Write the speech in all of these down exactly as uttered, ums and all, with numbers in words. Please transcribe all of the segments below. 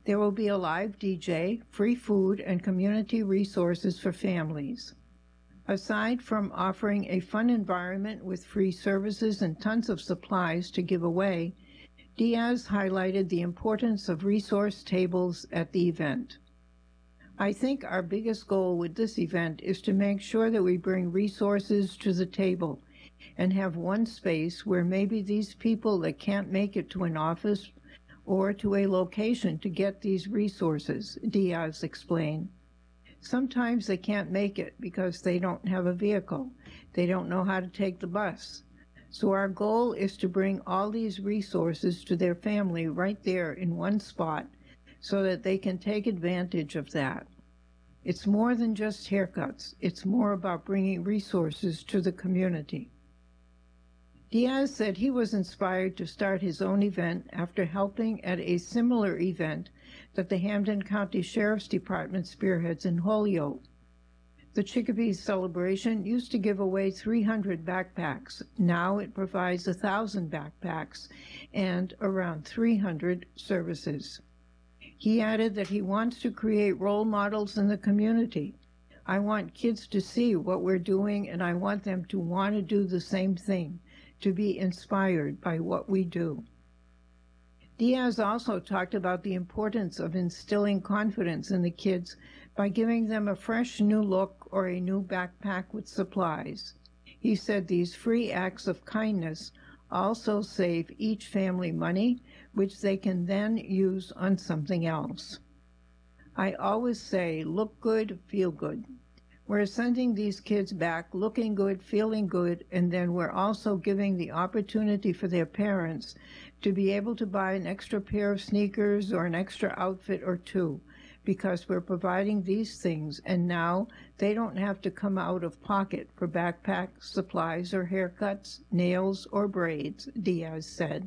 There will be a live D J, free food, and community resources for families. Aside from offering a fun environment with free services and tons of supplies to give away, Diaz highlighted the importance of resource tables at the event. I think our biggest goal with this event is to make sure that we bring resources to the table and have one space where maybe these people that can't make it to an office or to a location to get these resources, Diaz explained. Sometimes they can't make it because they don't have a vehicle. They don't know how to take the bus. So our goal is to bring all these resources to their family right there in one spot so that they can take advantage of that. It's more than just haircuts. It's more about bringing resources to the community. Diaz said he was inspired to start his own event after helping at a similar event that the Hampden County Sheriff's Department spearheads in Holyoke. The Chicopee celebration used to give away three hundred backpacks. Now it provides one thousand backpacks and around three hundred services. He added that he wants to create role models in the community. I want kids to see what we're doing, and I want them to want to do the same thing, to be inspired by what we do. Diaz also talked about the importance of instilling confidence in the kids by giving them a fresh new look or a new backpack with supplies. He said these free acts of kindness also save each family money, which they can then use on something else. I always say, look good, feel good. We're sending these kids back looking good, feeling good, and then we're also giving the opportunity for their parents to be able to buy an extra pair of sneakers or an extra outfit or two, because we're providing these things, and now they don't have to come out of pocket for backpack, supplies, or haircuts, nails, or braids, Diaz said.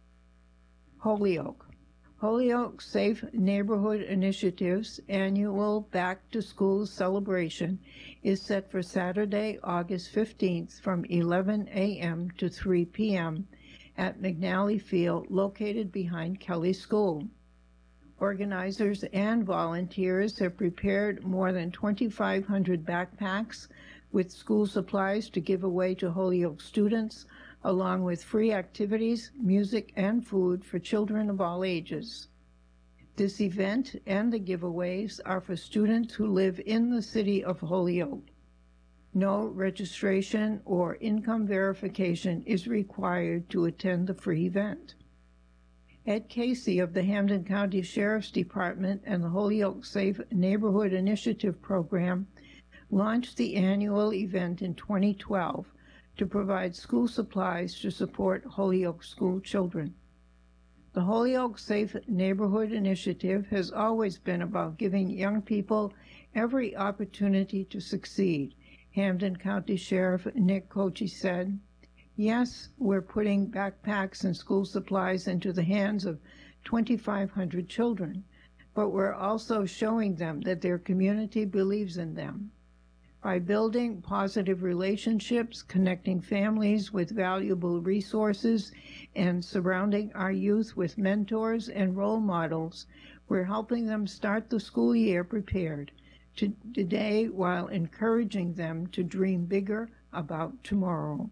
Holyoke. Holyoke Safe Neighborhood Initiative's annual Back to School celebration is set for Saturday, August fifteenth from eleven a m to three p m at McNally Field, located behind Kelly School. Organizers and volunteers have prepared more than twenty-five hundred backpacks with school supplies to give away to Holyoke students, along with free activities, music, and food for children of all ages. This event and the giveaways are for students who live in the city of Holyoke. No registration or income verification is required to attend the free event. Ed Casey of the Hampden County Sheriff's Department and the Holyoke Safe Neighborhood Initiative program launched the annual event in twenty twelve to provide school supplies to support Holyoke school children. The Holyoke Safe Neighborhood Initiative has always been about giving young people every opportunity to succeed, Hampden County Sheriff Nick Kochi said. Yes, we're putting backpacks and school supplies into the hands of twenty-five hundred children, but we're also showing them that their community believes in them. By building positive relationships, connecting families with valuable resources, and surrounding our youth with mentors and role models, we're helping them start the school year prepared to today while encouraging them to dream bigger about tomorrow.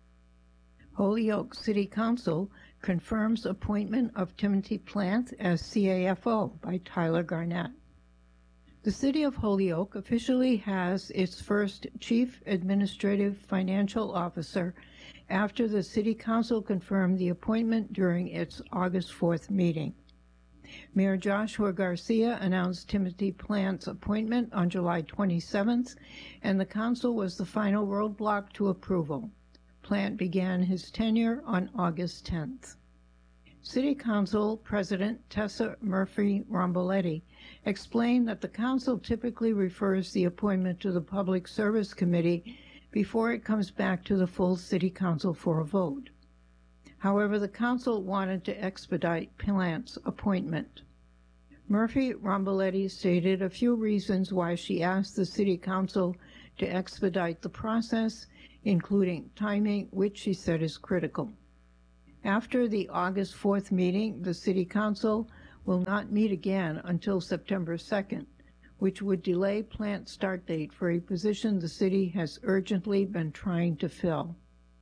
Holyoke City Council confirms appointment of Timothy Plant as C A F O by Tyler Garnett. The City of Holyoke officially has its first Chief Administrative Financial Officer after the City Council confirmed the appointment during its August fourth meeting. Mayor Joshua Garcia announced Timothy Plant's appointment on July twenty-seventh, and the Council was the final roadblock to approval. Plant began his tenure on August tenth. City Council President Tessa Murphy Romboletti explained that the Council typically refers the appointment to the Public Service Committee before it comes back to the full City Council for a vote. However, the Council wanted to expedite Plant's appointment. Murphy Romboletti stated a few reasons why she asked the City Council to expedite the process, including timing, which she said is critical. After the August fourth meeting, the City Council will not meet again until September second, which would delay plant start date for a position the city has urgently been trying to fill.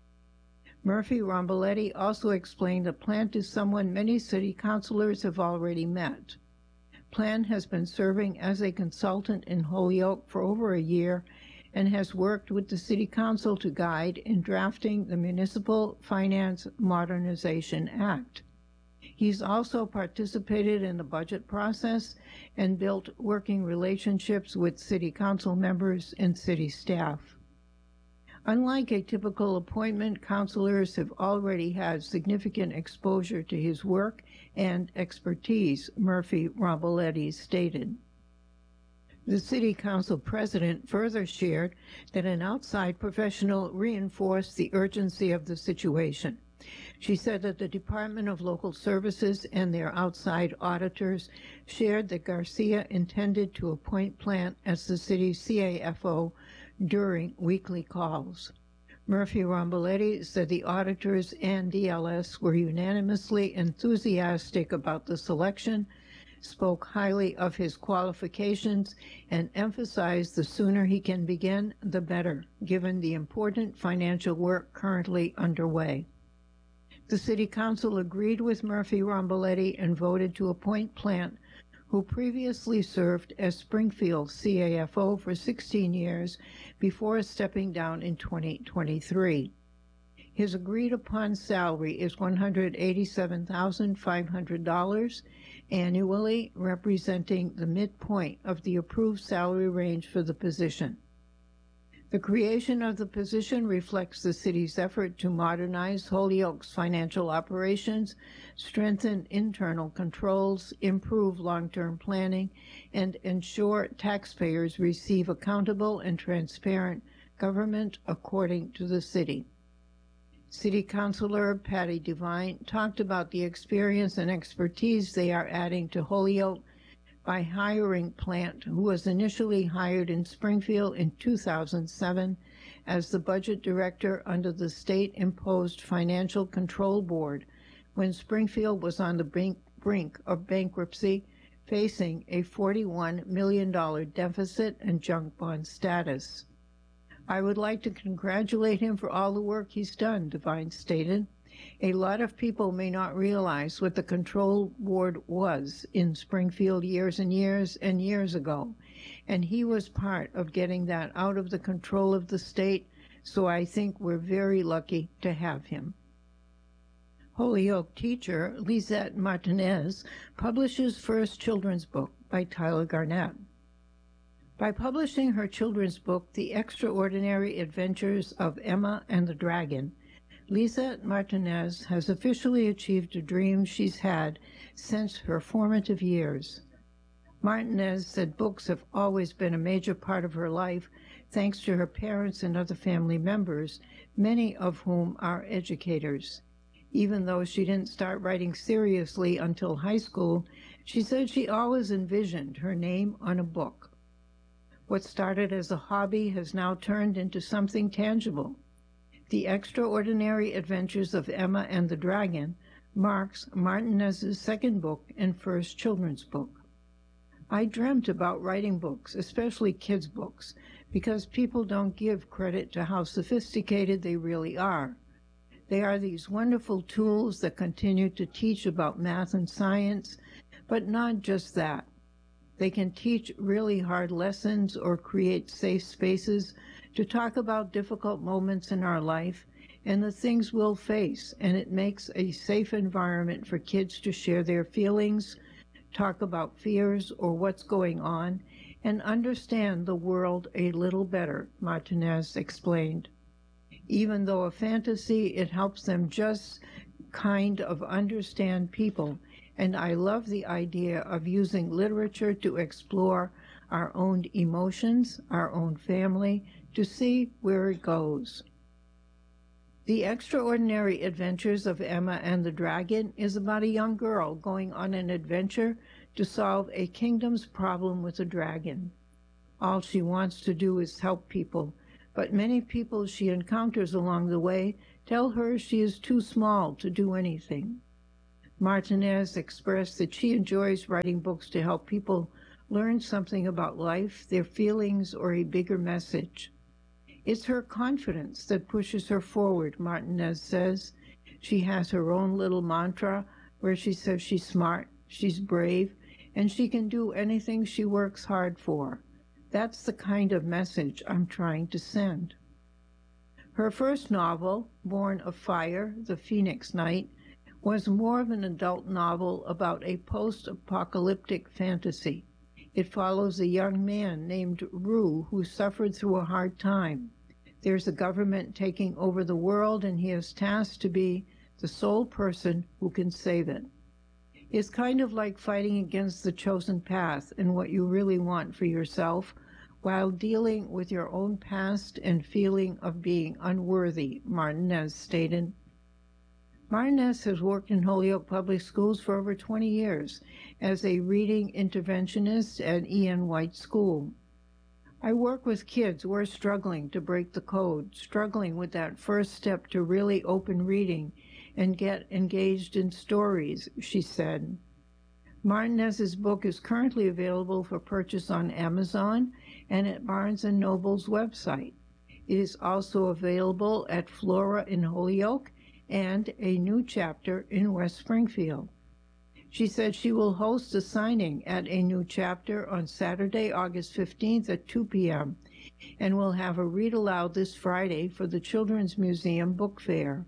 Murphy Ramboletti also explained that Plant is someone many city councilors have already met. Plant has been serving as a consultant in Holyoke for over a year and has worked with the City Council to guide in drafting the Municipal Finance Modernization Act. He's also participated in the budget process and built working relationships with City Council members and city staff. Unlike a typical appointment, councilors have already had significant exposure to his work and expertise, Murphy Ramboletti stated. The City Council President further shared that an outside professional reinforced the urgency of the situation. She said that the Department of Local Services and their outside auditors shared that Garcia intended to appoint Plant as the city's C A F O during weekly calls. Murphy Ramboletti said the auditors and D L S were unanimously enthusiastic about the selection, spoke highly of his qualifications, and emphasized the sooner he can begin, the better, given the important financial work currently underway. The City Council agreed with Murphy Ramboletti and voted to appoint Plant, who previously served as Springfield C A F O for sixteen years before stepping down in twenty twenty-three. His agreed-upon salary is one hundred eighty-seven thousand five hundred dollars annually, representing the midpoint of the approved salary range for the position. The creation of the position reflects the city's effort to modernize Holyoke's financial operations, strengthen internal controls, improve long-term planning, and ensure taxpayers receive accountable and transparent government according to the city. City Councilor Patty Devine talked about the experience and expertise they are adding to Holyoke by hiring Plant, who was initially hired in Springfield in two thousand seven as the budget director under the state-imposed Financial Control Board when Springfield was on the brink, brink of bankruptcy, facing a forty-one million dollars deficit and junk bond status. I would like to congratulate him for all the work he's done, Devine stated. A lot of people may not realize what the control board was in Springfield years and years and years ago, and he was part of getting that out of the control of the state, so I think we're very lucky to have him. Holyoke teacher Lisette Martinez publishes first children's book by Tyler Garnett. By publishing her children's book, The Extraordinary Adventures of Emma and the Dragon, Lisette Martinez has officially achieved a dream she's had since her formative years. Martinez said books have always been a major part of her life, thanks to her parents and other family members, many of whom are educators. Even though she didn't start writing seriously until high school, she said she always envisioned her name on a book. What started as a hobby has now turned into something tangible. The Extraordinary Adventures of Emma and the Dragon marks Martinez's second book and first children's book. I dreamt about writing books, especially kids' books, because people don't give credit to how sophisticated they really are. They are these wonderful tools that continue to teach about math and science, but not just that. They can teach really hard lessons or create safe spaces to talk about difficult moments in our life and the things we'll face, and it makes a safe environment for kids to share their feelings, talk about fears or what's going on, and understand the world a little better, Martinez explained. Even though a fantasy, it helps them just kind of understand people, and I love the idea of using literature to explore our own emotions, our own family, to see where it goes. The Extraordinary Adventures of Emma and the Dragon is about a young girl going on an adventure to solve a kingdom's problem with a dragon. All she wants to do is help people, but many people she encounters along the way tell her she is too small to do anything. Martinez expressed that she enjoys writing books to help people learn something about life, their feelings, or a bigger message. It's her confidence that pushes her forward, Martinez says. She has her own little mantra where she says she's smart, she's brave, and she can do anything she works hard for. That's the kind of message I'm trying to send. Her first novel, Born of Fire, The Phoenix Knight, was more of an adult novel about a post-apocalyptic fantasy. It follows a young man named Rue who suffered through a hard time. There's a government taking over the world, and he is tasked to be the sole person who can save it. It's kind of like fighting against the chosen path and what you really want for yourself, while dealing with your own past and feeling of being unworthy, Martinez stated. Martinez has worked in Holyoke Public Schools for over twenty years as a reading interventionist at E N White School. I work with kids who are struggling to break the code, struggling with that first step to really open reading and get engaged in stories, she said. Martinez's book is currently available for purchase on Amazon and at Barnes and Noble's website. It is also available at Flora in Holyoke and A New Chapter in West Springfield. She said she will host a signing at A New Chapter on Saturday, August fifteenth at two p m and will have a read aloud this Friday for the Children's Museum Book Fair.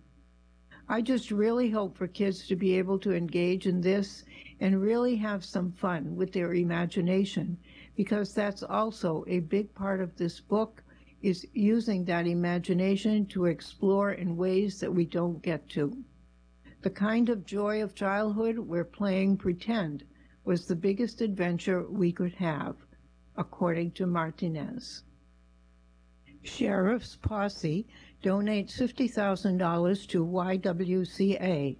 I just really hope for kids to be able to engage in this and really have some fun with their imagination, because that's also a big part of this book, is using that imagination to explore in ways that we don't get to. The kind of joy of childhood where playing pretend was the biggest adventure we could have, according to Martinez. Sheriff's Posse donates fifty thousand dollars to Y W C A.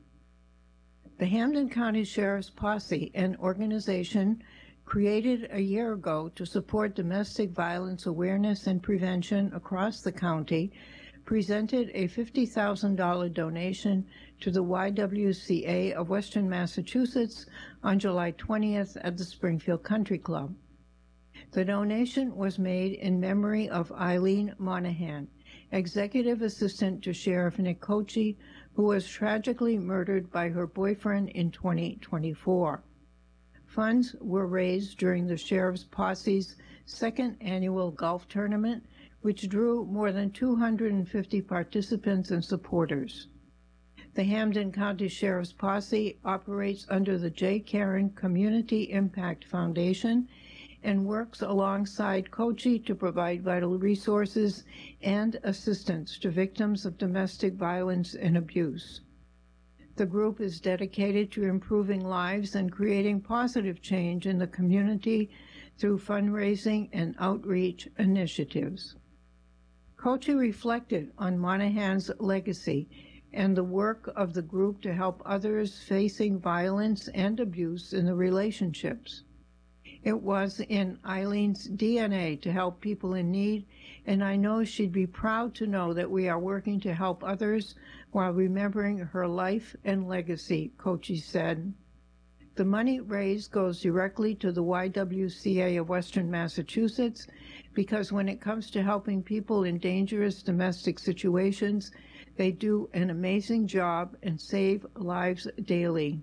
The Hampden County Sheriff's Posse, an organization created a year ago to support domestic violence awareness and prevention across the county, presented a fifty thousand dollars donation to the Y W C A of Western Massachusetts on July twentieth at the Springfield Country Club. The donation was made in memory of Eileen Monahan, executive assistant to Sheriff Nick Kochi, who was tragically murdered by her boyfriend in twenty twenty-four. Funds were raised during the Sheriff's Posse's second annual golf tournament, which drew more than two hundred fifty participants and supporters. The Hampden County Sheriff's Posse operates under the J. Karen Community Impact Foundation and works alongside Kochi to provide vital resources and assistance to victims of domestic violence and abuse. The group is dedicated to improving lives and creating positive change in the community through fundraising and outreach initiatives. Kochi reflected on Monahan's legacy and the work of the group to help others facing violence and abuse in the relationships. It was in Eileen's D N A to help people in need, and I know she'd be proud to know that we are working to help others while remembering her life and legacy, Kochi said. The money raised goes directly to the Y W C A of Western Massachusetts because when it comes to helping people in dangerous domestic situations, they do an amazing job and save lives daily.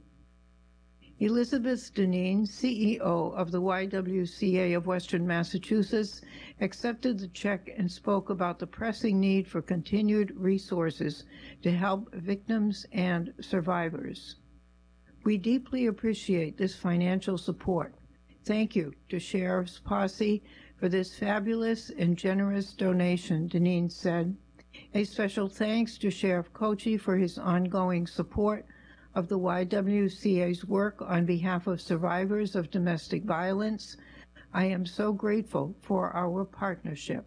Elizabeth Deneen, C E O of the Y W C A of Western Massachusetts, accepted the check and spoke about the pressing need for continued resources to help victims and survivors. We deeply appreciate this financial support. Thank you to Sheriff's Posse for this fabulous and generous donation, Deneen said. A special thanks to Sheriff Kochi for his ongoing support of the Y W C A's work on behalf of survivors of domestic violence. I am so grateful for our partnership.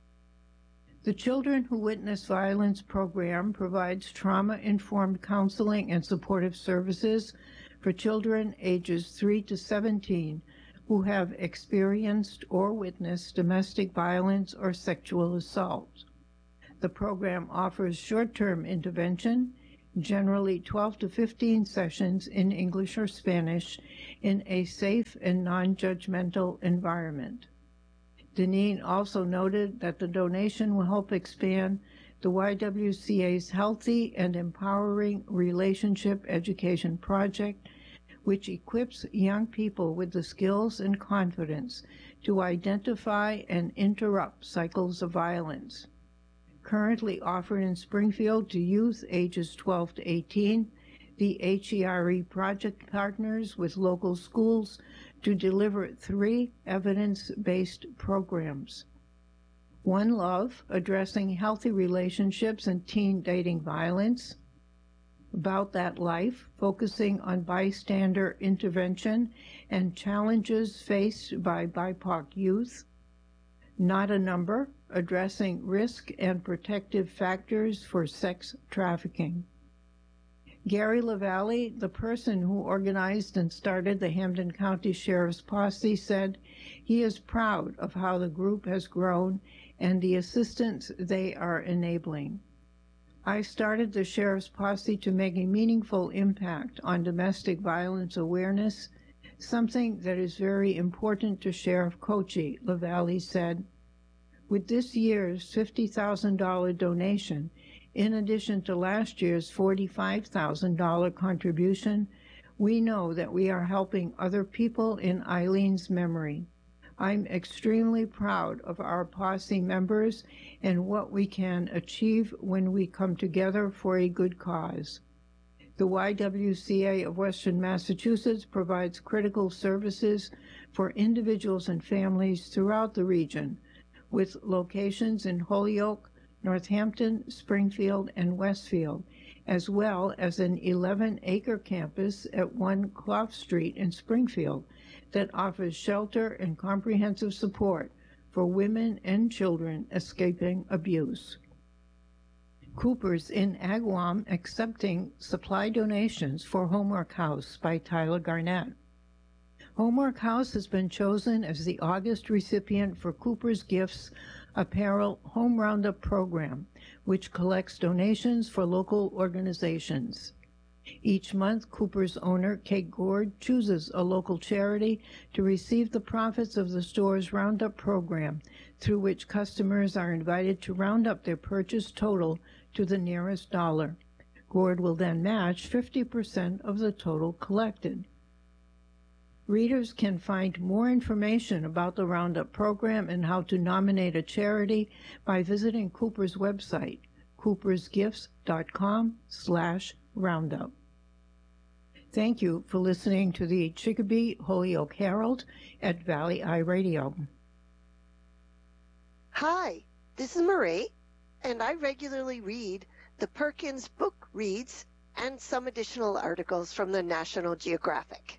The Children Who Witness Violence program provides trauma-informed counseling and supportive services for children ages three to seventeen who have experienced or witnessed domestic violence or sexual assault. The program offers short-term intervention, generally twelve to fifteen sessions in English or Spanish in a safe and non-judgmental environment. Deneen also noted that the donation will help expand the Y W C A's Healthy and Empowering Relationship Education Project, which equips young people with the skills and confidence to identify and interrupt cycles of violence. Currently offered in Springfield to youth ages twelve to eighteen, the H E R E project partners with local schools to deliver three evidence-based programs. One Love, addressing healthy relationships and teen dating violence. About That Life, focusing on bystander intervention and challenges faced by B I P O C youth. Not a Number, addressing risk and protective factors for sex trafficking. Gary LaValle, the person who organized and started the Hampden County Sheriff's Posse, said he is proud of how the group has grown and the assistance they are enabling. I started the Sheriff's Posse to make a meaningful impact on domestic violence awareness, something that is very important to Sheriff Kochi, LaValle said. With this year's fifty thousand dollars donation, in addition to last year's forty-five thousand dollars contribution, we know that we are helping other people in Eileen's memory. I'm extremely proud of our posse members and what we can achieve when we come together for a good cause. The Y W C A of Western Massachusetts provides critical services for individuals and families throughout the region, with locations in Holyoke, Northampton, Springfield, and Westfield, as well as an eleven-acre campus at one Clough Street in Springfield that offers shelter and comprehensive support for women and children escaping abuse. Cooper's in Agawam accepting supply donations for Homework House by Tyler Garnett. Homework House has been chosen as the August recipient for Cooper's Gifts Apparel Home Roundup program, which collects donations for local organizations. Each month, Cooper's owner, Kate Gord, chooses a local charity to receive the profits of the store's Roundup program, through which customers are invited to round up their purchase total to the nearest dollar. Gord will then match fifty percent of the total collected. Readers can find more information about the Roundup program and how to nominate a charity by visiting Cooper's website, coopersgifts.com slash roundup. Thank you for listening to the Chicopee Holyoke Herald at Valley Eye Radio. Hi, this is Marie, and I regularly read the Perkins Book Reads and some additional articles from the National Geographic.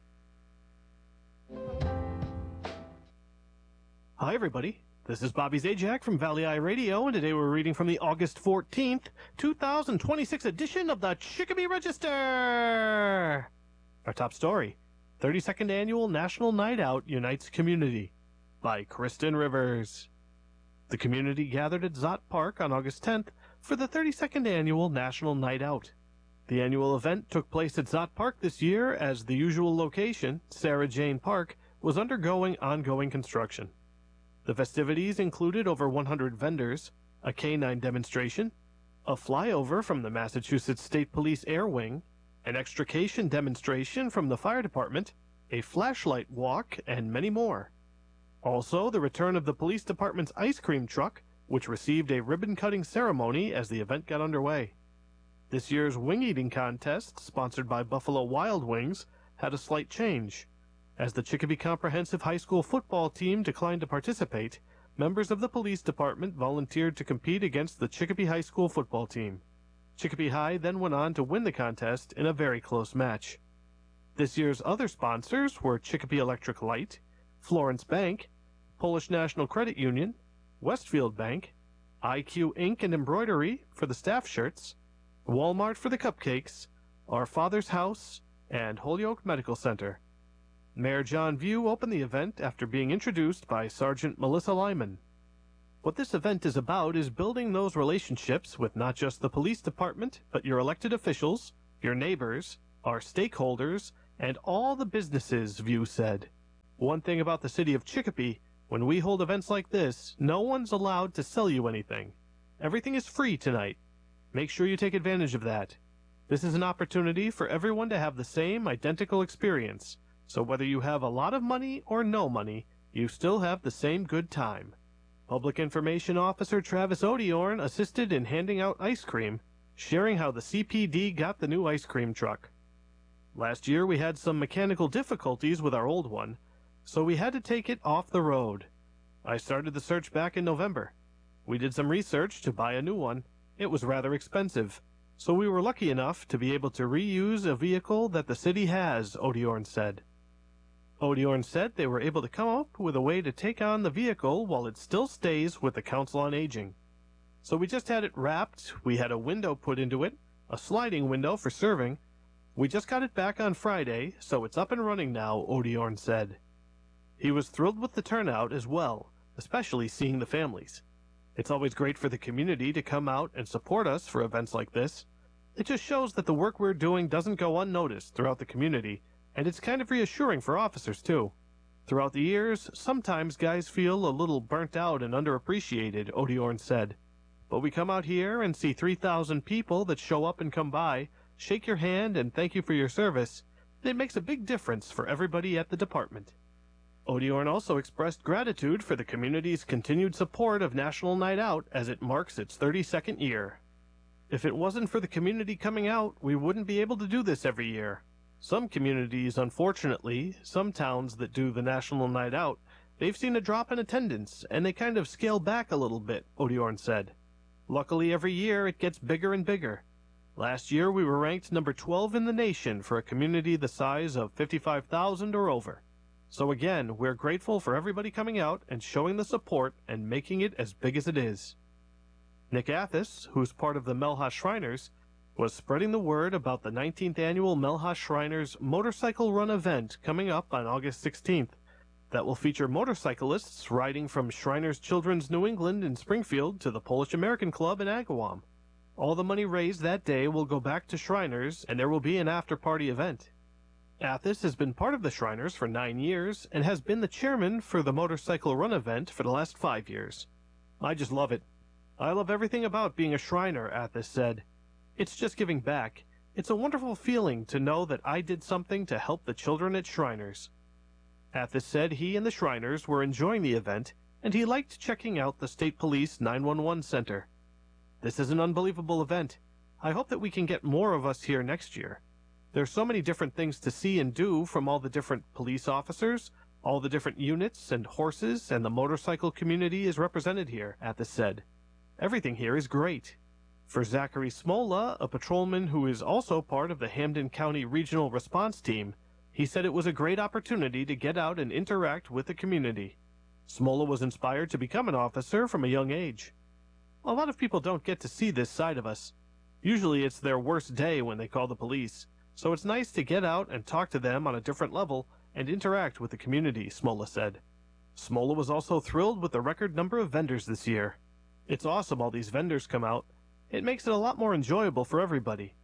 Hi, everybody. This is Bobby Zajac from Valley Eye Radio, and today we're reading from the August fourteenth, two thousand twenty-six edition of the Chicopee Register. Our top story, thirty-second Annual National Night Out Unites Community by Kristen Rivers. The community gathered at Zott Park on August tenth for the thirty-second Annual National Night Out. The annual event took place at Zott Park this year as the usual location, Sarah Jane Park, was undergoing ongoing construction. The festivities included over one hundred vendors, a canine demonstration, a flyover from the Massachusetts State Police Air Wing, an extrication demonstration from the fire department, a flashlight walk, and many more. Also, the return of the police department's ice cream truck, which received a ribbon-cutting ceremony as the event got underway. This year's wing-eating contest, sponsored by Buffalo Wild Wings, had a slight change. As the Chicopee Comprehensive High School football team declined to participate, members of the police department volunteered to compete against the Chicopee High School football team. Chicopee High then went on to win the contest in a very close match. This year's other sponsors were Chicopee Electric Light, Florence Bank, Polish National Credit Union, Westfield Bank, I Q Ink and Embroidery for the staff shirts, Walmart for the cupcakes, Our Father's House, and Holyoke Medical Center. Mayor John View opened the event after being introduced by Sergeant Melissa Lyman. What this event is about is building those relationships with not just the police department, but your elected officials, your neighbors, our stakeholders, and all the businesses, View said. One thing about the city of Chicopee, when we hold events like this, no one's allowed to sell you anything. Everything is free tonight. Make sure you take advantage of that. This is an opportunity for everyone to have the same identical experience, so whether you have a lot of money or no money, you still have the same good time. Public Information Officer Travis Odiorn assisted in handing out ice cream, sharing how the C P D got the new ice cream truck. Last year we had some mechanical difficulties with our old one, so we had to take it off the road. I started the search back in November. We did some research to buy a new one. It was rather expensive, so we were lucky enough to be able to reuse a vehicle that the city has, Odiorn said. Odiorn said they were able to come up with a way to take on the vehicle while it still stays with the Council on Aging. So we just had it wrapped, we had a window put into it, a sliding window for serving. We just got it back on Friday, so it's up and running now, Odiorn said. He was thrilled with the turnout as well, especially seeing the families. It's always great for the community to come out and support us for events like this. It just shows that the work we're doing doesn't go unnoticed throughout the community, and it's kind of reassuring for officers too. Throughout the years, sometimes guys feel a little burnt out and underappreciated, Odiorn said. But we come out here and see three thousand people that show up and come by, shake your hand and thank you for your service. It makes a big difference for everybody at the department. Odiorn also expressed gratitude for the community's continued support of National Night Out as it marks its thirty-second year. If it wasn't for the community coming out, we wouldn't be able to do this every year. Some communities, unfortunately, some towns that do the National Night Out, they've seen a drop in attendance, and they kind of scale back a little bit, Odiorn said. Luckily, every year it gets bigger and bigger. Last year we were ranked number twelve in the nation for a community the size of fifty-five thousand or over. So again, we're grateful for everybody coming out and showing the support and making it as big as it is. Nick Athis, who's part of the Melha Shriners, was spreading the word about the nineteenth annual Melha Shriners Motorcycle Run event coming up on August sixteenth that will feature motorcyclists riding from Shriners Children's New England in Springfield to the Polish American Club in Agawam. All the money raised that day will go back to Shriners, and there will be an after-party event. Athis has been part of the Shriners for nine years and has been the chairman for the Motorcycle Run event for the last five years. I just love it. I love everything about being a Shriner, Athis said. It's just giving back. It's a wonderful feeling to know that I did something to help the children at Shriners. Athis said he and the Shriners were enjoying the event, and he liked checking out the State Police nine one one Center. This is an unbelievable event. I hope that we can get more of us here next year. There's so many different things to see and do from all the different police officers, all the different units and horses, and the motorcycle community is represented here, Athis said. Everything here is great. For Zachary Smola, a patrolman who is also part of the Hampden County Regional Response Team, he said it was a great opportunity to get out and interact with the community. Smola was inspired to become an officer from a young age. A lot of people don't get to see this side of us. Usually it's their worst day when they call the police, so it's nice to get out and talk to them on a different level and interact with the community, Smola said. Smola was also thrilled with the record number of vendors this year. It's awesome all these vendors come out. It makes it a lot more enjoyable for everybody.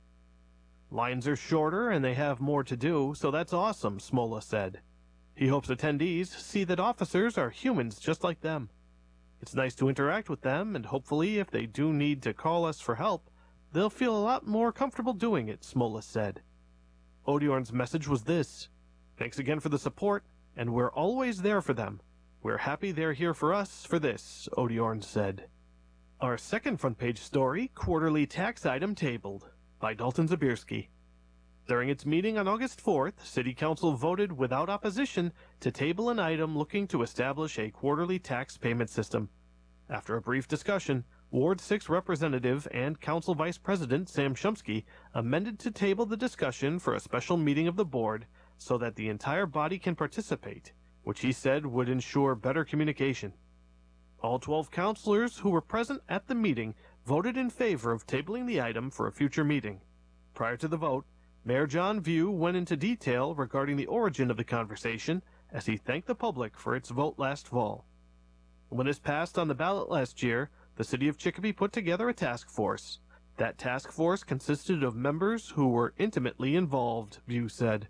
Lines are shorter and they have more to do, so that's awesome, Smola said. He hopes attendees see that officers are humans just like them. It's nice to interact with them, and hopefully if they do need to call us for help, they'll feel a lot more comfortable doing it, Smola said. Odiorn's message was this: thanks again for the support, and we're always there for them. We're happy they're here for us for this, Odiorn said. Our second front page story, Quarterly Tax Item Tabled, by Dalton Zabierski. During its meeting on August fourth, City Council voted without opposition to table an item looking to establish a quarterly tax payment system. After a brief discussion, Ward six Representative and Council Vice President Sam Shumsky amended to table the discussion for a special meeting of the board so that the entire body can participate, which he said would ensure better communication. All twelve councilors who were present at the meeting voted in favor of tabling the item for a future meeting. Prior to the vote, Mayor John View went into detail regarding the origin of the conversation as he thanked the public for its vote last fall. When this passed on the ballot last year, the city of Chicopee put together a task force. That task force consisted of members who were intimately involved, View said.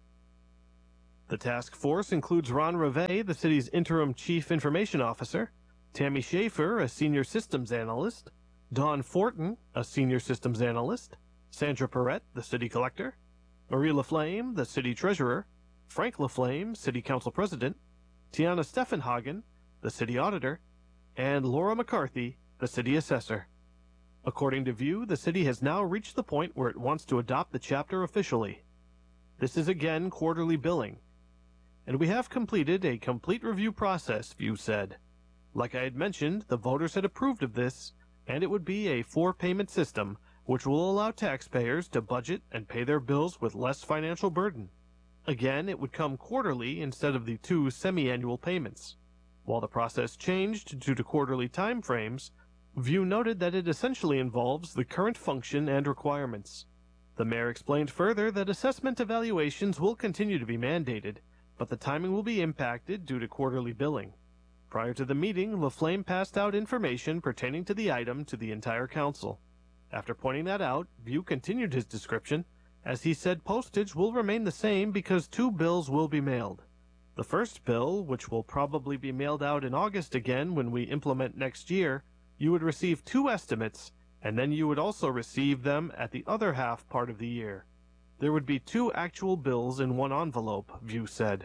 The task force includes Ron Reve, the city's interim chief information officer, Tammy Schaefer, a senior systems analyst, Dawn Fortin, a senior systems analyst, Sandra Perrette, the city collector, Marie Laflame, the city treasurer, Frank Laflame, city council president, Tiana Steffenhagen, the city auditor, and Laura McCarthy, the city assessor. According to View, the city has now reached the point where it wants to adopt the chapter officially. This is again quarterly billing. And we have completed a complete review process, View said. Like I had mentioned, the voters had approved of this, and it would be a four-payment system, which will allow taxpayers to budget and pay their bills with less financial burden. Again, it would come quarterly instead of the two semi-annual payments. While the process changed due to quarterly time frames, View noted that it essentially involves the current function and requirements. The mayor explained further that assessment evaluations will continue to be mandated, but the timing will be impacted due to quarterly billing. Prior to the meeting, Laflame passed out information pertaining to the item to the entire council. After pointing that out, View continued his description, as he said postage will remain the same because two bills will be mailed. The first bill, which will probably be mailed out in August again when we implement next year, you would receive two estimates, and then you would also receive them at the other half part of the year. There would be two actual bills in one envelope, View said.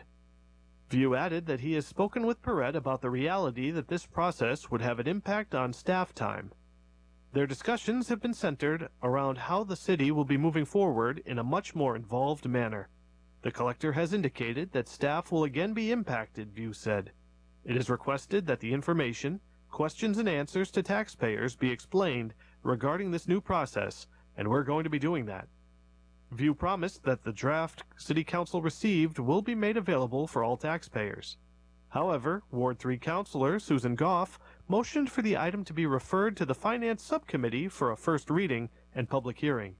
View added that he has spoken with Perrette about the reality that this process would have an impact on staff time. Their discussions have been centered around how the city will be moving forward in a much more involved manner. The collector has indicated that staff will again be impacted, View said. It is requested that the information, questions and answers to taxpayers be explained regarding this new process, and we're going to be doing that. View promised that the draft City Council received will be made available for all taxpayers. However, Ward three Councilor Susan Goff motioned for the item to be referred to the Finance Subcommittee for a first reading and public hearing.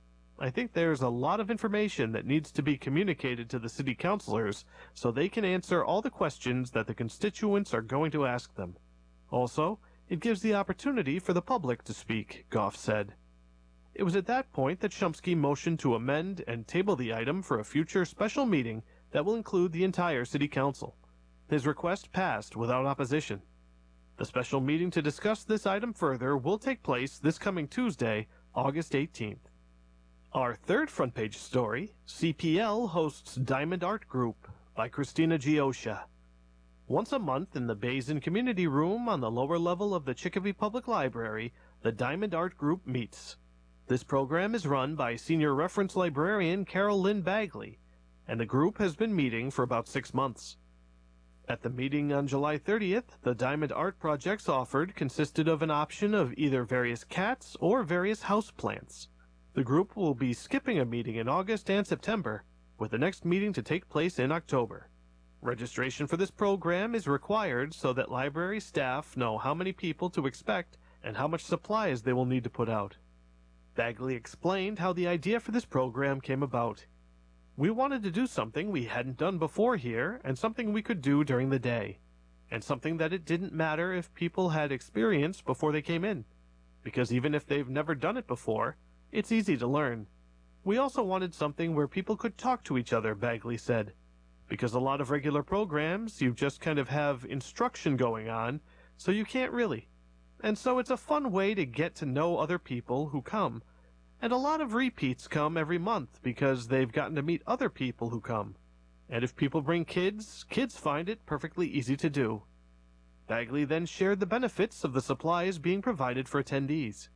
I think there's a lot of information that needs to be communicated to the City Councilors so they can answer all the questions that the constituents are going to ask them. Also, it gives the opportunity for the public to speak, Goff said. It was at that point that Shumsky motioned to amend and table the item for a future special meeting that will include the entire City Council. His request passed without opposition. The special meeting to discuss this item further will take place this coming Tuesday, August eighteenth. Our third front page story, C P L hosts Diamond Art Group by Christina Gioscia. Once a month in the Basin Community Room on the lower level of the Chicopee Public Library, the Diamond Art Group meets. This program is run by Senior Reference Librarian Carol Lynn Bagley, and the group has been meeting for about six months. At the meeting on July thirtieth, the Diamond Art projects offered consisted of an option of either various cats or various houseplants. The group will be skipping a meeting in August and September, with the next meeting to take place in October. Registration for this program is required so that library staff know how many people to expect and how much supplies they will need to put out. Bagley explained how the idea for this program came about. We wanted to do something we hadn't done before here, and something we could do during the day, and something that it didn't matter if people had experience before they came in, because even if they've never done it before, it's easy to learn. We also wanted something where people could talk to each other, Bagley said, because a lot of regular programs, you just kind of have instruction going on, so you can't really. And so it's a fun way to get to know other people who come. And a lot of repeats come every month because they've gotten to meet other people who come. And if people bring kids, kids find it perfectly easy to do. Bagley then shared the benefits of the supplies being provided for attendees.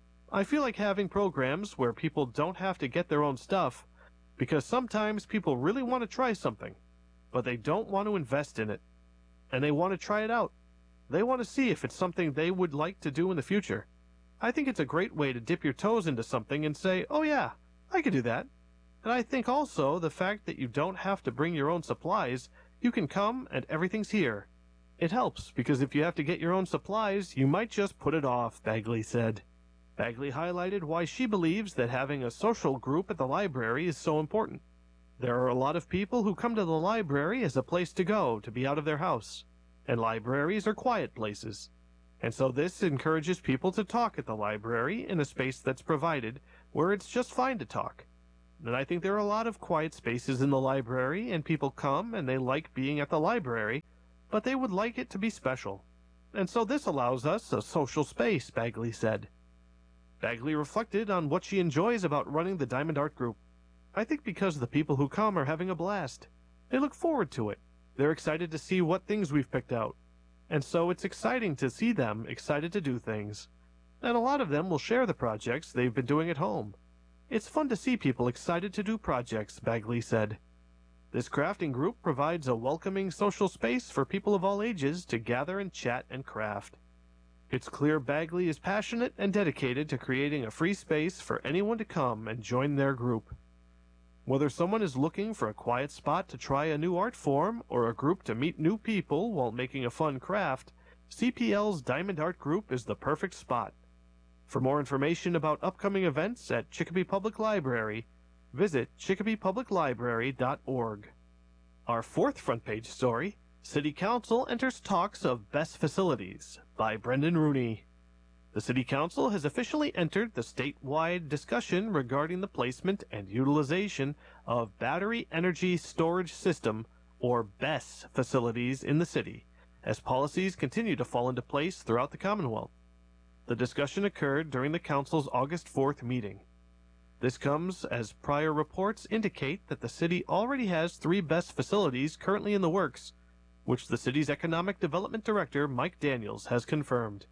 I feel like having programs where people don't have to get their own stuff, because sometimes people really want to try something, but they don't want to invest in it. And they want to try it out. They want to see if it's something they would like to do in the future. I think it's a great way to dip your toes into something and say, oh yeah, I could do that. And I think also the fact that you don't have to bring your own supplies, you can come and everything's here. It helps, because if you have to get your own supplies, you might just put it off, Bagley said. Bagley highlighted why she believes that having a social group at the library is so important. There are a lot of people who come to the library as a place to go, to be out of their house. and libraries are quiet places. And so this encourages people to talk at the library in a space that's provided where it's just fine to talk. And I think there are a lot of quiet spaces in the library, and people come and they like being at the library, but they would like it to be special. And so this allows us a social space, Bagley said. Bagley reflected on what she enjoys about running the Diamond Art Group. I think because the people who come are having a blast. They look forward to it. They're excited to see what things we've picked out. And so it's exciting to see them excited to do things. And a lot of them will share the projects they've been doing at home. It's fun to see people excited to do projects, Bagley said. This crafting group provides a welcoming social space for people of all ages to gather and chat and craft. It's clear Bagley is passionate and dedicated to creating a free space for anyone to come and join their group. Whether someone is looking for a quiet spot to try a new art form or a group to meet new people while making a fun craft, C P L's Diamond Art Group is the perfect spot. For more information about upcoming events at Chicopee Public Library, visit chicopee public library dot org. Our fourth front page story, City Council enters talks of best facilities, by Brendan Rooney. The City Council has officially entered the statewide discussion regarding the placement and utilization of Battery Energy Storage System, or B E S, facilities in the city, as policies continue to fall into place throughout the Commonwealth. The discussion occurred during the Council's August fourth meeting. This comes as prior reports indicate that the city already has three B E S facilities currently in the works, which the city's Economic Development Director, Mike Daniels, has confirmed.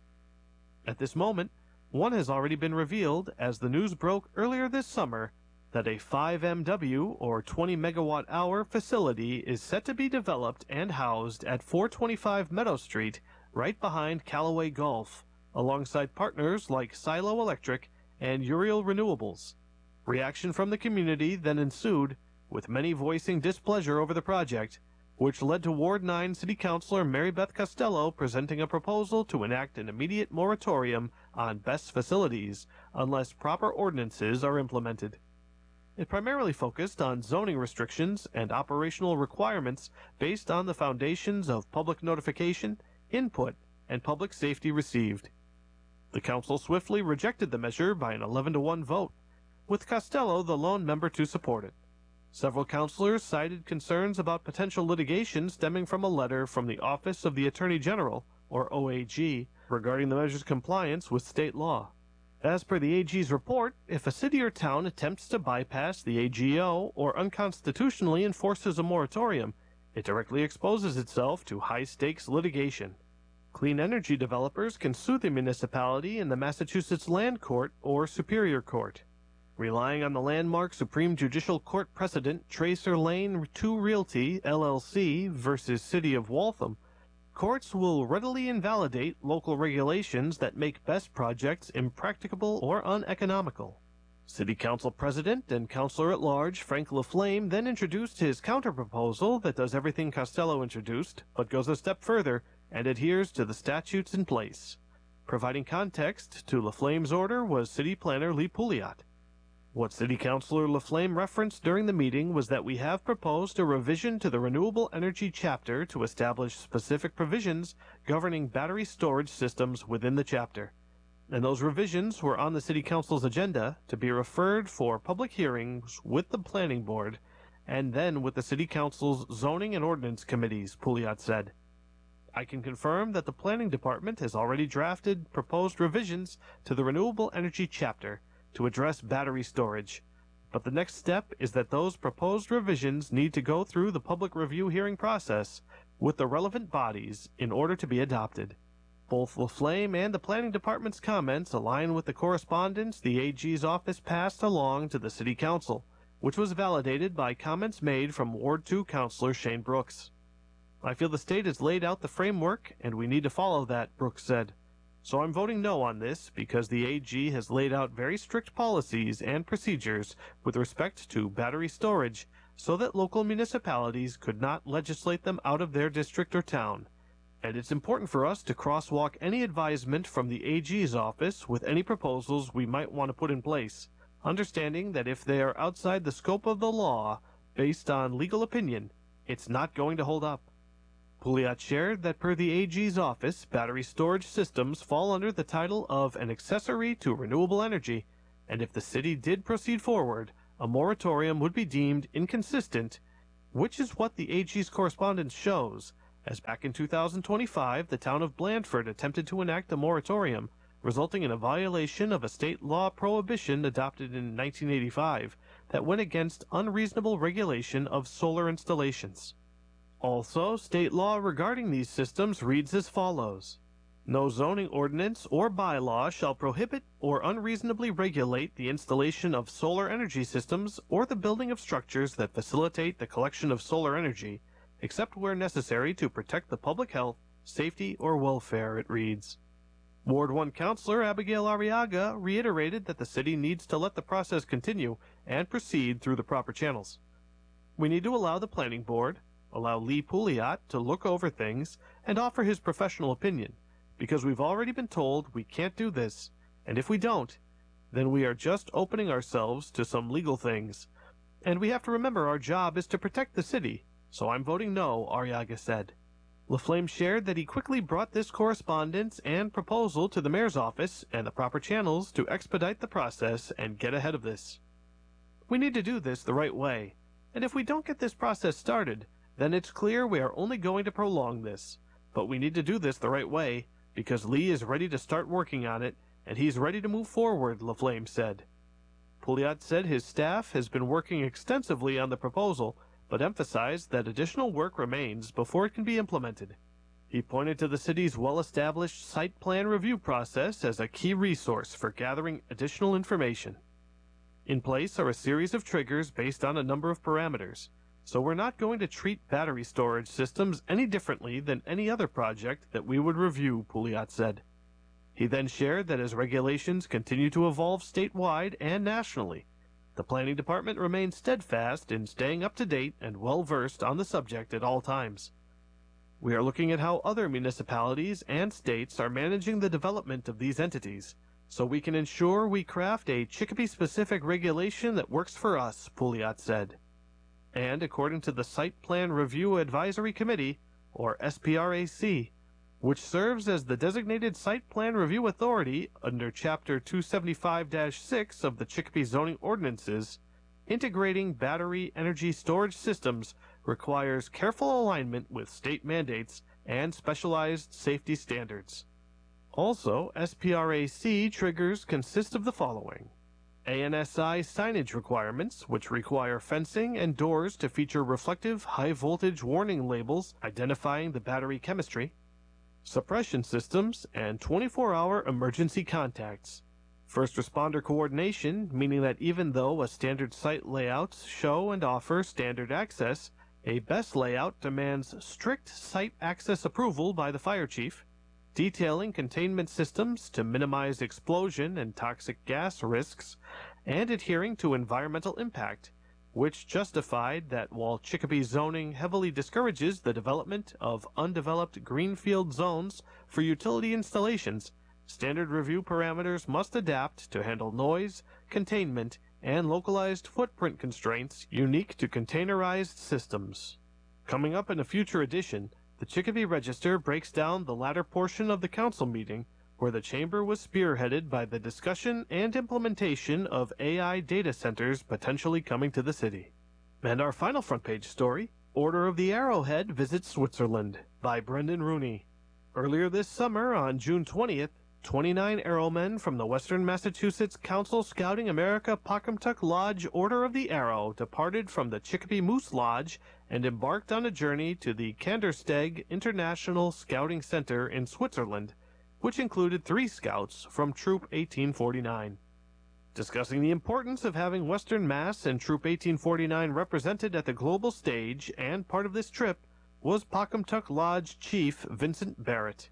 At this moment, one has already been revealed as the news broke earlier this summer that a five M W or twenty megawatt hour facility is set to be developed and housed at four twenty-five Meadow Street, right behind Callaway Golf, alongside partners like Silo Electric and Uriel Renewables. Reaction from the community then ensued, with many voicing displeasure over the project, which led to Ward nine City Councilor Mary Beth Costello presenting a proposal to enact an immediate moratorium on B E S facilities unless proper ordinances are implemented. It primarily focused on zoning restrictions and operational requirements based on the foundations of public notification, input, and public safety received. The council swiftly rejected the measure by an eleven to one vote, with Costello the lone member to support it. Several councilors cited concerns about potential litigation stemming from a letter from the Office of the Attorney General, or O A G, regarding the measure's compliance with state law. As per the A G's report, if a city or town attempts to bypass the A G O or unconstitutionally enforces a moratorium, it directly exposes itself to high-stakes litigation. Clean energy developers can sue the municipality in the Massachusetts Land Court or Superior Court. Relying on the landmark Supreme Judicial Court precedent Tracer Lane two Realty, L L C versus City of Waltham, courts will readily invalidate local regulations that make B E S projects impracticable or uneconomical. City Council President and Councilor at Large Frank LaFlame then introduced his counterproposal that does everything Costello introduced, but goes a step further and adheres to the statutes in place. Providing context to LaFlame's order was City Planner Lee Pouliot. What City Councilor LaFlame referenced during the meeting was that we have proposed a revision to the Renewable Energy Chapter to establish specific provisions governing battery storage systems within the chapter. And those revisions were on the City Council's agenda to be referred for public hearings with the Planning Board and then with the City Council's Zoning and Ordinance Committees, Pouliot said. I can confirm that the Planning Department has already drafted proposed revisions to the Renewable Energy Chapter to address battery storage, but the next step is that those proposed revisions need to go through the public review hearing process with the relevant bodies in order to be adopted. Both LaFlame and the Planning Department's comments align with the correspondence the A G's office passed along to the City Council, which was validated by comments made from Ward two Councilor Shane Brooks. I feel the state has laid out the framework, and we need to follow that, Brooks said. So I'm voting no on this because the A G has laid out very strict policies and procedures with respect to battery storage so that local municipalities could not legislate them out of their district or town. And it's important for us to crosswalk any advisement from the A G's office with any proposals we might want to put in place, understanding that if they are outside the scope of the law, based on legal opinion, it's not going to hold up. Pouliot shared that per the A G's office, battery storage systems fall under the title of an accessory to renewable energy, and if the city did proceed forward, a moratorium would be deemed inconsistent, which is what the A G's correspondence shows, as back in two thousand twenty-five, the town of Blandford attempted to enact a moratorium, resulting in a violation of a state law prohibition adopted in nineteen eighty-five that went against unreasonable regulation of solar installations. Also, state law regarding these systems reads as follows. No zoning ordinance or bylaw shall prohibit or unreasonably regulate the installation of solar energy systems or the building of structures that facilitate the collection of solar energy, except where necessary to protect the public health, safety, or welfare, it reads. Ward one Councilor Abigail Arriaga reiterated that the city needs to let the process continue and proceed through the proper channels. We need to allow the planning board, allow Lee Pouliot to look over things, and offer his professional opinion, because we've already been told we can't do this, and if we don't, then we are just opening ourselves to some legal things. And we have to remember our job is to protect the city, so I'm voting no, Arriaga said. LaFlamme shared that he quickly brought this correspondence and proposal to the mayor's office and the proper channels to expedite the process and get ahead of this. We need to do this the right way, and if we don't get this process started, then it's clear we are only going to prolong this. But we need to do this the right way, because Lee is ready to start working on it, and he's ready to move forward, LaFlamme said. Pouliot said his staff has been working extensively on the proposal, but emphasized that additional work remains before it can be implemented. He pointed to the city's well-established site plan review process as a key resource for gathering additional information. In place are a series of triggers based on a number of parameters, so we're not going to treat battery storage systems any differently than any other project that we would review, Pouliot said. He then shared that as regulations continue to evolve statewide and nationally, the planning department remains steadfast in staying up to date and well-versed on the subject at all times. We are looking at how other municipalities and states are managing the development of these entities, so we can ensure we craft a Chicopee-specific regulation that works for us, Pouliot said. And according to the Site Plan Review Advisory Committee, or S P R A C, which serves as the designated Site Plan Review Authority under Chapter two seventy-five dash six of the Chicopee Zoning Ordinances, integrating battery energy storage systems requires careful alignment with state mandates and specialized safety standards. Also, S P R A C triggers consist of the following. A N S I signage requirements, which require fencing and doors to feature reflective high-voltage warning labels identifying the battery chemistry, suppression systems, and twenty-four hour emergency contacts. First responder coordination, meaning that even though a standard site layouts show and offer standard access, a BESS layout demands strict site access approval by the fire chief, detailing containment systems to minimize explosion and toxic gas risks, and adhering to environmental impact, which justified that while Chicopee zoning heavily discourages the development of undeveloped greenfield zones for utility installations, standard review parameters must adapt to handle noise, containment, and localized footprint constraints unique to containerized systems. Coming up in a future edition, the Chicopee Register breaks down the latter portion of the council meeting, where the chamber was spearheaded by the discussion and implementation of A I data centers potentially coming to the city. And our final front page story, Order of the Arrowhead Visits Switzerland, by Brendan Rooney. Earlier this summer, on June twentieth, twenty-nine Arrowmen from the Western Massachusetts Council Scouting America Pocumtuck Lodge Order of the Arrow departed from the Chicopee Moose Lodge and embarked on a journey to the Kandersteg International Scouting Center in Switzerland, which included three scouts from Troop eighteen forty-nine. Discussing the importance of having Western Mass and Troop eighteen forty-nine represented at the global stage and part of this trip was Pocumtuck Lodge Chief Vincent Barrett.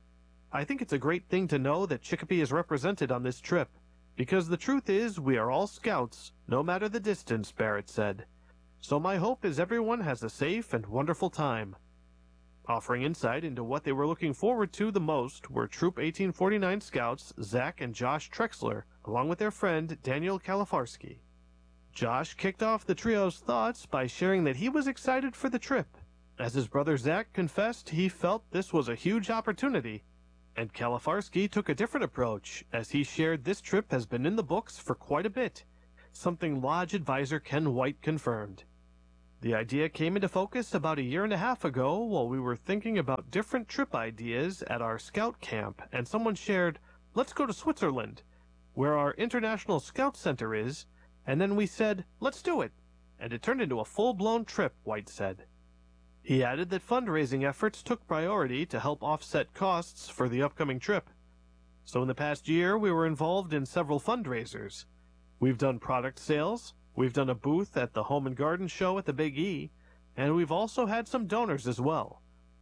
I think it's a great thing to know that Chicopee is represented on this trip, because the truth is we are all scouts, no matter the distance, Barrett said. So my hope is everyone has a safe and wonderful time. Offering insight into what they were looking forward to the most were Troop eighteen forty-nine scouts Zach and Josh Trexler, along with their friend Daniel Kalifarsky. Josh kicked off the trio's thoughts by sharing that he was excited for the trip, As his brother Zach confessed, he felt this was a huge opportunity, and Kalifarsky took a different approach, as he shared this trip has been in the books for quite a bit, something Lodge advisor Ken White confirmed. The idea came into focus about a year and a half ago while we were thinking about different trip ideas at our scout camp, and someone shared, "Let's go to Switzerland, where our International Scout Center is," and then we said, "Let's do it," and it turned into a full-blown trip, White said. He added that fundraising efforts took priority to help offset costs for the upcoming trip. So in the past year, we were involved in several fundraisers. We've done product sales, we've done a booth at the Home and Garden Show at the Big E, and we've also had some donors as well.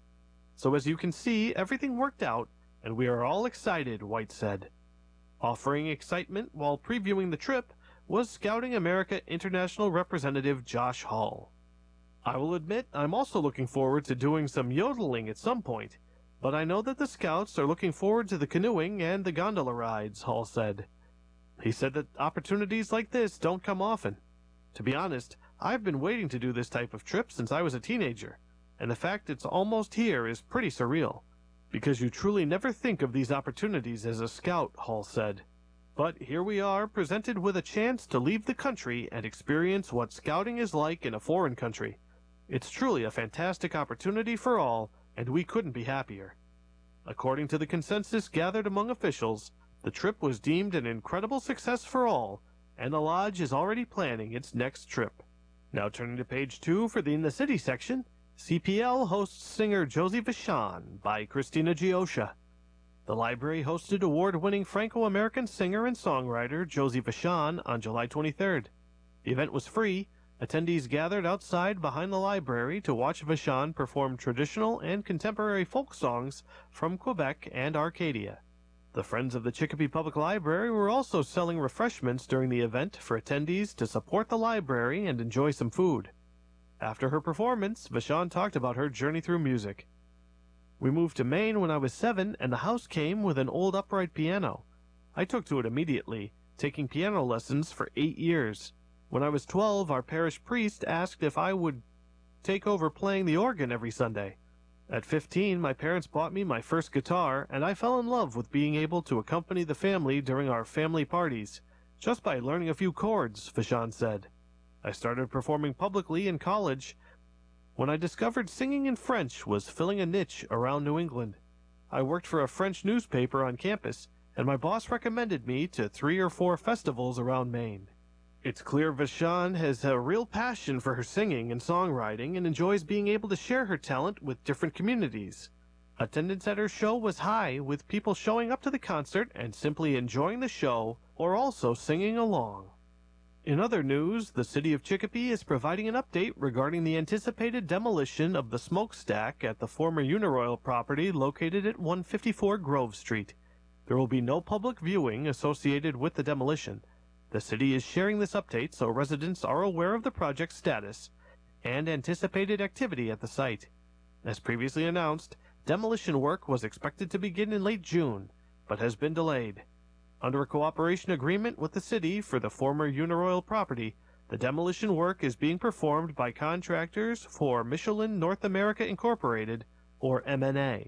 So as you can see, everything worked out, and we are all excited, White said. Offering excitement while previewing the trip was Scouting America International Representative Josh Hall. "I will admit I'm also looking forward to doing some yodeling at some point, but I know that the Scouts are looking forward to the canoeing and the gondola rides," Hall said. He said that opportunities like this don't come often. "To be honest, I've been waiting to do this type of trip since I was a teenager, and the fact it's almost here is pretty surreal, because you truly never think of these opportunities as a scout," Hall said. "But here we are, presented with a chance to leave the country and experience what scouting is like in a foreign country. It's truly a fantastic opportunity for all, and we couldn't be happier." According to the consensus gathered among officials, the trip was deemed an incredible success for all, and the Lodge is already planning its next trip. Now turning to page two for the In the City section, C P L hosts singer Josie Vachon by Christina Giosha. The library hosted award-winning Franco-American singer and songwriter Josie Vachon on July twenty-third. The event was free. Attendees gathered outside behind the library to watch Vachon perform traditional and contemporary folk songs from Quebec and Arcadia. The Friends of the Chicopee Public Library were also selling refreshments during the event for attendees to support the library and enjoy some food. After her performance, Vachon talked about her journey through music. "We moved to Maine when I was seven, and the house came with an old upright piano. I took to it immediately, taking piano lessons for eight years. When I was twelve, our parish priest asked if I would take over playing the organ every Sunday. At fifteen, my parents bought me my first guitar, and I fell in love with being able to accompany the family during our family parties, just by learning a few chords," Vachon said. "I started performing publicly in college when I discovered singing in French was filling a niche around New England. I worked for a French newspaper on campus, and my boss recommended me to three or four festivals around Maine." It's clear Vachon has a real passion for her singing and songwriting and enjoys being able to share her talent with different communities. Attendance at her show was high, with people showing up to the concert and simply enjoying the show or also singing along. In other news, the city of Chicopee is providing an update regarding the anticipated demolition of the smokestack at the former Uniroyal property located at one fifty-four Grove Street. There will be no public viewing associated with the demolition. The city is sharing this update so residents are aware of the project's status and anticipated activity at the site. As previously announced, demolition work was expected to begin in late June, but has been delayed. Under a cooperation agreement with the city for the former Uniroyal property, the demolition work is being performed by contractors for Michelin North America Incorporated, or M N A.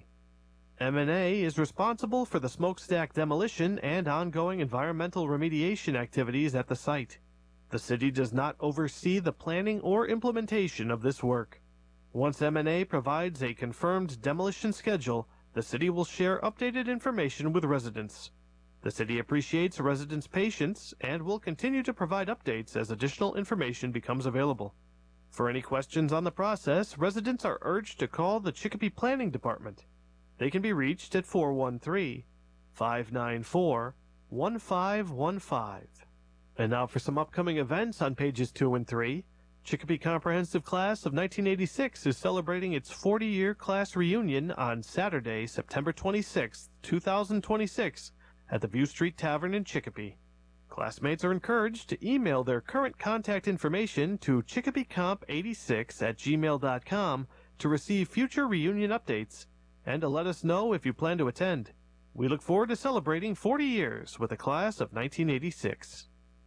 M N A is responsible for the smokestack demolition and ongoing environmental remediation activities at the site. The city does not oversee the planning or implementation of this work. Once M N A provides a confirmed demolition schedule, the city will share updated information with residents. The city appreciates residents' patience and will continue to provide updates as additional information becomes available. For any questions on the process, residents are urged to call the Chicopee Planning Department. They can be reached at four one three, five nine four, one five one five. And now for some upcoming events on pages two and three. Chicopee Comprehensive Class of nineteen eighty-six is celebrating its forty-year class reunion on Saturday, September twenty-sixth, two thousand twenty-six, at the View Street Tavern in Chicopee. Classmates are encouraged to email their current contact information to chicopeecomp eighty-six at gmail dot com to receive future reunion updates and to let us know if you plan to attend. We look forward to celebrating forty years with the class of nineteen eighty-six.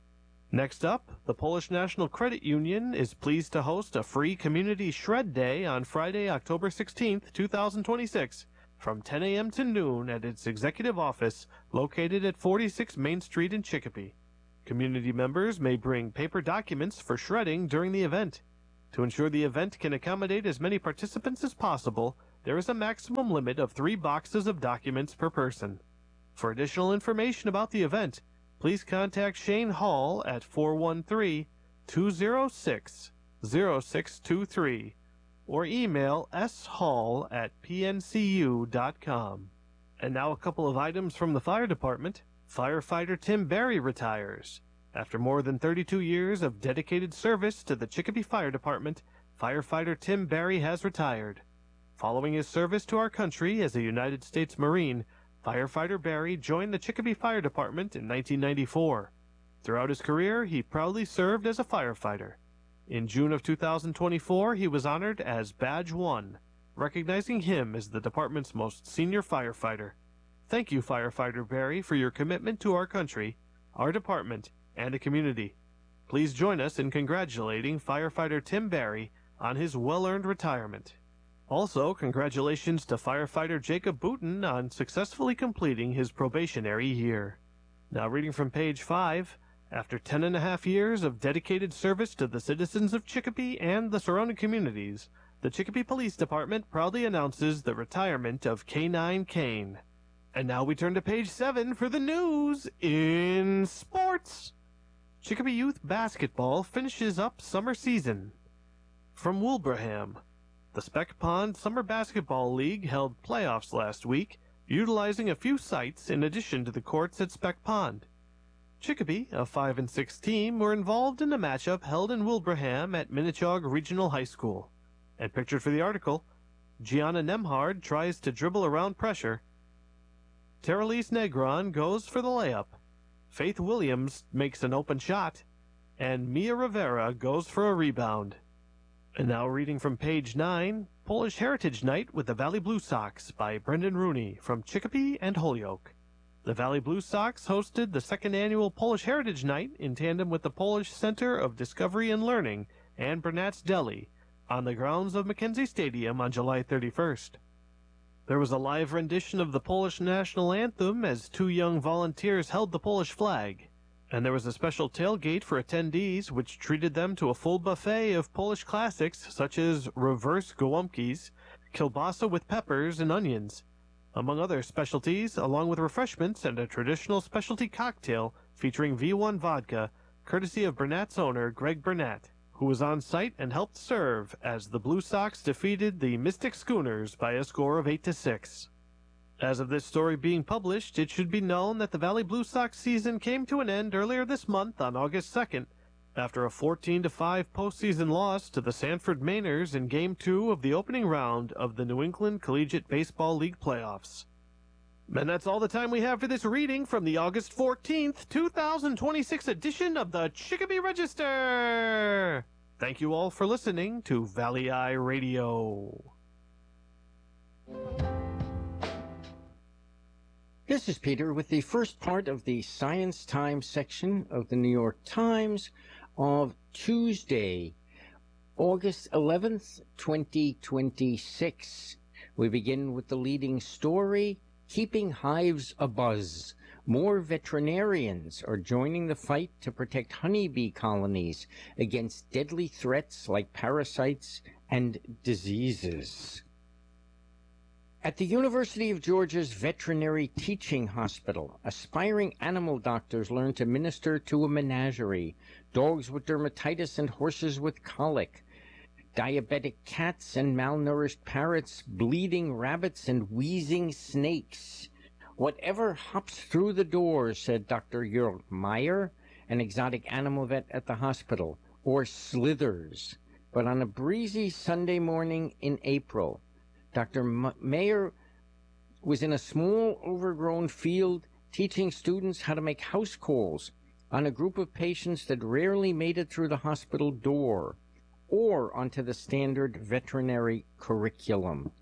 Next up, the Polish National Credit Union is pleased to host a free Community Shred Day on Friday, October sixteenth, two thousand twenty-six, from ten a.m. to noon at its executive office located at forty-six Main Street in Chicopee. Community members may bring paper documents for shredding during the event. To ensure the event can accommodate as many participants as possible, there is a maximum limit of three boxes of documents per person. For additional information about the event, please contact Shane Hall at four one three, two zero six, zero six two three or email s hall at p n c u dot com. And now a couple of items from the fire department. Firefighter Tim Barry retires. After more than thirty-two years of dedicated service to the Chicopee Fire Department, firefighter Tim Barry has retired. Following his service to our country as a United States Marine, firefighter Barry joined the Chicopee Fire Department in nineteen ninety-four. Throughout his career, he proudly served as a firefighter. In June of two thousand twenty-four, he was honored as Badge one, recognizing him as the department's most senior firefighter. Thank you, firefighter Barry, for your commitment to our country, our department, and the community. Please join us in congratulating firefighter Tim Barry on his well-earned retirement. Also, congratulations to firefighter Jacob Booten on successfully completing his probationary year. Now reading from page five, after ten and a half years of dedicated service to the citizens of Chicopee and the surrounding communities, the Chicopee Police Department proudly announces the retirement of K nine Kane. And now we turn to page seven for the news in sports. Chicopee Youth Basketball finishes up summer season. From Wilbraham, the Speck Pond Summer Basketball League held playoffs last week, utilizing a few sites in addition to the courts at Speck Pond. Chicopee, a five and six team, were involved in a matchup held in Wilbraham at Minnechaug Regional High School. And pictured for the article, Gianna Nemhard tries to dribble around pressure. Teralise Negron goes for the layup. Faith Williams makes an open shot. And Mia Rivera goes for a rebound. And now reading from page nine, Polish Heritage Night with the Valley Blue Sox by Brendan Rooney from Chicopee and Holyoke. The Valley Blue Sox hosted the second annual Polish Heritage Night in tandem with the Polish Center of Discovery and Learning and Bernat's Deli on the grounds of Mackenzie Stadium on July thirty-first. There was a live rendition of the Polish national anthem as two young volunteers held the Polish flag, and there was a special tailgate for attendees which treated them to a full buffet of Polish classics such as reverse gołąbkis, kielbasa with peppers and onions, among other specialties, along with refreshments and a traditional specialty cocktail featuring V one vodka, courtesy of Bernat's owner, Greg Bernat, who was on site and helped serve as the Blue Sox defeated the Mystic Schooners by a score of eight to six. As of this story being published, it should be known that the Valley Blue Sox season came to an end earlier this month on August second, after a fourteen to five postseason loss to the Sanford Mainers in Game two of the opening round of the New England Collegiate Baseball League playoffs. And that's all the time we have for this reading from the August fourteenth, two thousand twenty-six edition of the Chicopee Register. Thank you all for listening to Valley Eye Radio. This is Peter with the first part of the Science Times section of the New York Times of Tuesday, August eleventh, twenty twenty-six. We begin with the leading story, Keeping Hives Abuzz. More veterinarians are joining the fight to protect honeybee colonies against deadly threats like parasites and diseases. At the University of Georgia's Veterinary Teaching Hospital, aspiring animal doctors learn to minister to a menagerie, dogs with dermatitis and horses with colic, diabetic cats and malnourished parrots, bleeding rabbits and wheezing snakes. Whatever hops through the door, said Doctor Jörg Meyer, an exotic animal vet at the hospital, or slithers. But on a breezy Sunday morning in April, Doctor Meyer was in a small, overgrown field teaching students how to make house calls on a group of patients that rarely made it through the hospital door or onto the standard veterinary curriculum.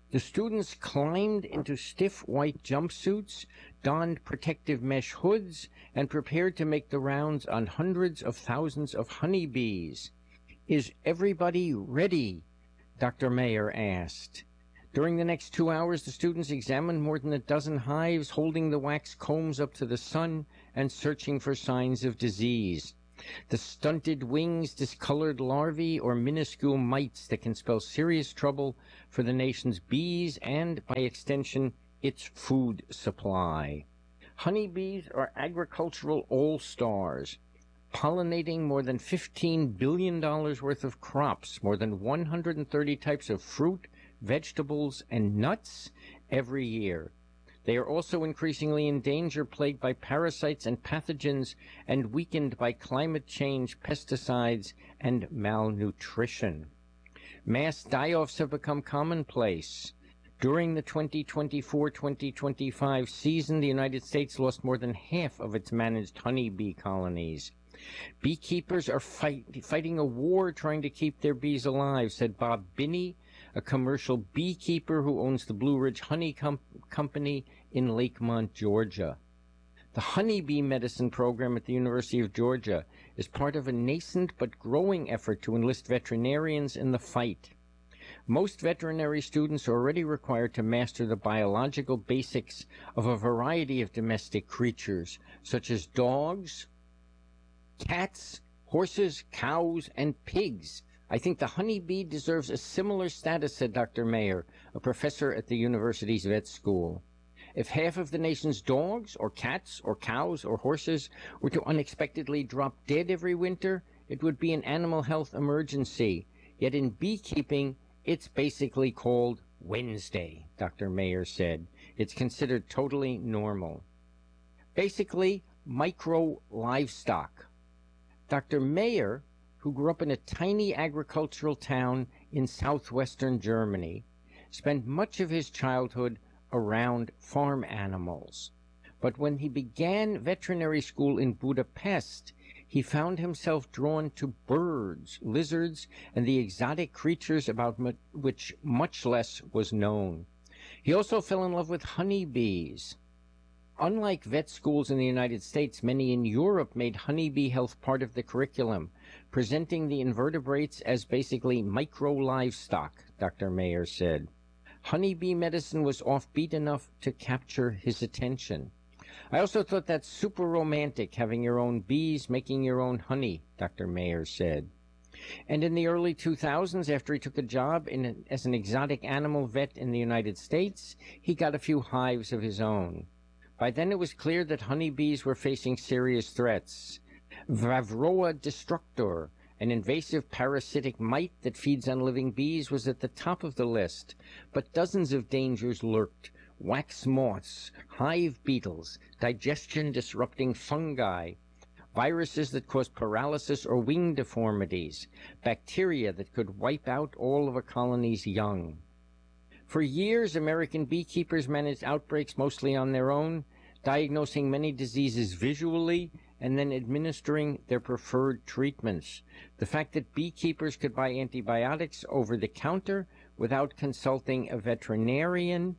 The students climbed into stiff white jumpsuits, donned protective mesh hoods, and prepared to make the rounds on hundreds of thousands of honeybees. "Is everybody ready?" Doctor Mayer asked. During the next two hours, the students examined more than a dozen hives, holding the wax combs up to the sun and searching for signs of disease. The stunted wings, discolored larvae, or minuscule mites that can spell serious trouble for the nation's bees and, by extension, its food supply. Honeybees are agricultural all-stars, pollinating more than fifteen billion dollars worth of crops, more than one hundred thirty types of fruit, vegetables, and nuts every year. They are also increasingly in danger, plagued by parasites and pathogens, and weakened by climate change, pesticides, and malnutrition. Mass die-offs have become commonplace. During the twenty twenty-four twenty twenty-five season, the United States lost more than half of its managed honeybee colonies. "Beekeepers are fight, fighting a war trying to keep their bees alive," said Bob Binney, a commercial beekeeper who owns the Blue Ridge Honey Com- Company in Lakemont, Georgia. The honeybee medicine program at the University of Georgia is part of a nascent but growing effort to enlist veterinarians in the fight. Most veterinary students are already required to master the biological basics of a variety of domestic creatures, such as dogs, cats, horses, cows, and pigs. "I think the honeybee deserves a similar status," said Doctor Mayer, a professor at the university's vet school. "If half of the nation's dogs, or cats, or cows, or horses were to unexpectedly drop dead every winter, it would be an animal health emergency. Yet in beekeeping, it's basically called Wednesday," Doctor Mayer said. "It's considered totally normal." Basically, micro-livestock. Doctor Mayer, who grew up in a tiny agricultural town in southwestern Germany, spent much of his childhood around farm animals. But when he began veterinary school in Budapest, he found himself drawn to birds, lizards, and the exotic creatures about mu- which much less was known. He also fell in love with honeybees. Unlike vet schools in the United States, many in Europe made honeybee health part of the curriculum, presenting the invertebrates as basically micro-livestock, Doctor Mayer said. Honeybee medicine was offbeat enough to capture his attention. "I also thought that super romantic, having your own bees, making your own honey," Doctor Mayer said. And in the early two thousands, after he took a job in an, as an exotic animal vet in the United States, he got a few hives of his own. By then it was clear that honeybees were facing serious threats. Varroa destructor, an invasive parasitic mite that feeds on living bees, was at the top of the list, but dozens of dangers lurked. Wax moths, hive beetles, digestion-disrupting fungi, viruses that cause paralysis or wing deformities, bacteria that could wipe out all of a colony's young. For years, American beekeepers managed outbreaks mostly on their own, diagnosing many diseases visually and then administering their preferred treatments. The fact that beekeepers could buy antibiotics over the counter without consulting a veterinarian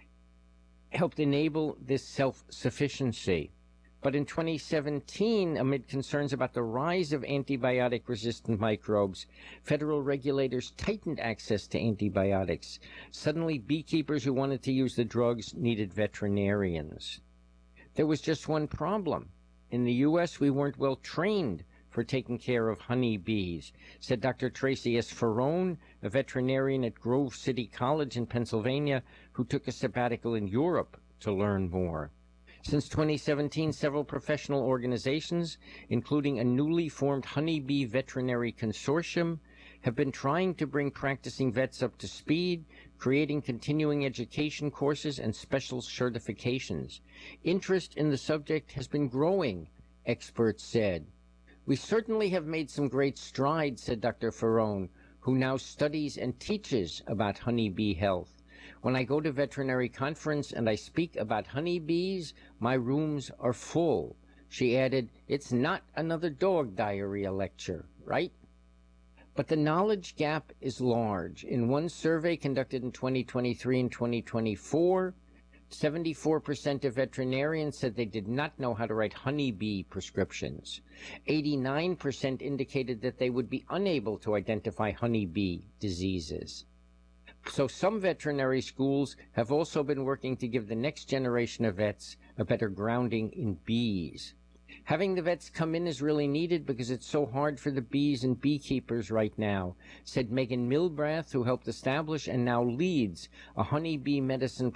helped enable this self-sufficiency. But in twenty seventeen, amid concerns about the rise of antibiotic-resistant microbes, federal regulators tightened access to antibiotics. Suddenly, beekeepers who wanted to use the drugs needed veterinarians. There was just one problem. In the U S, we weren't well trained for taking care of honeybees, said Doctor Tracy S. Ferrone, a veterinarian at Grove City College in Pennsylvania, who took a sabbatical in Europe to learn more. Since twenty seventeen, several professional organizations, including a newly formed Honeybee Veterinary Consortium, have been trying to bring practicing vets up to speed, creating continuing education courses and special certifications. Interest in the subject has been growing, experts said. "We certainly have made some great strides," said Doctor Ferrone, who now studies and teaches about honeybee health. "When I go to veterinary conference and I speak about honeybees, my rooms are full." She added, "It's not another dog diarrhea lecture, right?" But the knowledge gap is large. In one survey conducted in twenty twenty-three and twenty twenty-four, seventy-four percent of veterinarians said they did not know how to write honeybee prescriptions. eighty-nine percent indicated that they would be unable to identify honeybee diseases. So some veterinary schools have also been working to give the next generation of vets a better grounding in bees. Having the vets come in is really needed because it's so hard for the bees and beekeepers right now, said Megan Milbrath, who helped establish and now leads a honeybee medicine